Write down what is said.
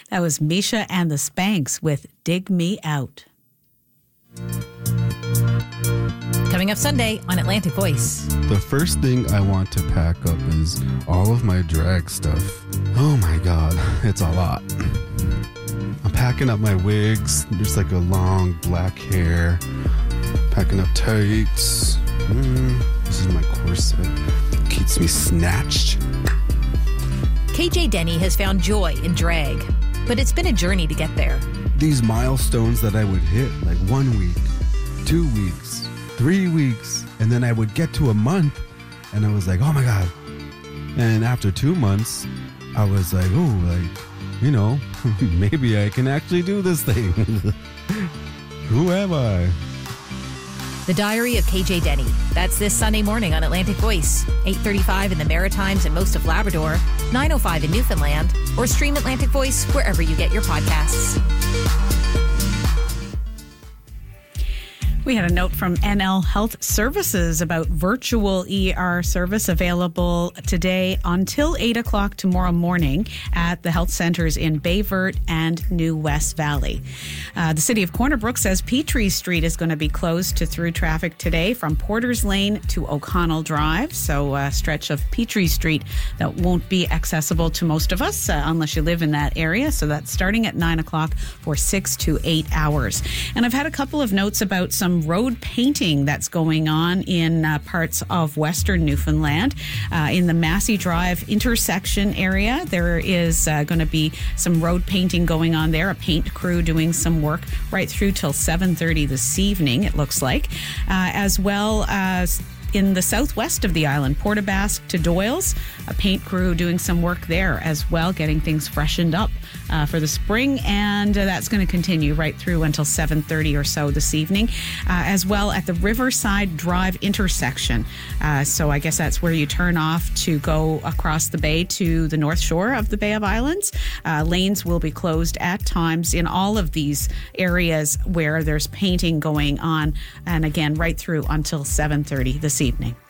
That was Misha and the Spanks with Dig Me Out. Coming up Sunday on Atlantic Voice. The first thing I want to pack up is all of my drag stuff. Oh my God, it's a lot. I'm packing up my wigs. There's like a long black hair. Packing up tights. This is my corset. Keeps me snatched. KJ Denny has found joy in drag, but it's been a journey to get there. These milestones that I would hit, like 1 week, 2 weeks, 3 weeks, and then I would get to a month, and I was like, oh my God. And after 2 months, I was like, oh, like, you know, maybe I can actually do this thing. Who am I? The Diary of KJ Denny. That's this Sunday morning on Atlantic Voice, 8:35 in the Maritimes and most of Labrador, 9:05 in Newfoundland, or stream Atlantic Voice wherever you get your podcasts. We had a note from NL Health Services about virtual ER service available today until 8 o'clock tomorrow morning at the health centers in Bayvert and New West Valley. The city of Corner Brook says Petrie Street is going to be closed to through traffic today from Porters Lane to O'Connell Drive. So a stretch of Petrie Street that won't be accessible to most of us unless you live in that area. So that's starting at 9 o'clock for 6 to 8 hours. And I've had a couple of notes about some road painting that's going on in parts of Western Newfoundland. In the Massey Drive intersection area, there is going to be some road painting going on there. A paint crew doing some work right through till 7:30 this evening, it looks like. As well as in the southwest of the island, Portabasque to Doyles, a paint crew doing some work there as well, getting things freshened up for the spring, and that's going to continue right through until 7:30 or so this evening, as well at the Riverside Drive intersection. So I guess that's where you turn off to go across the bay to the north shore of the Bay of Islands. Lanes will be closed at times in all of these areas where there's painting going on, and again right through until 7:30 this evening.